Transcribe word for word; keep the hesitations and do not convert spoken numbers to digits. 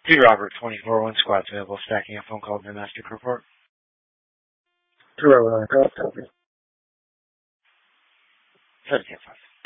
T. Robert, twenty-four, one squad available, stacking a phone call to domestic report. Two Robert, call, copy. seven ten five.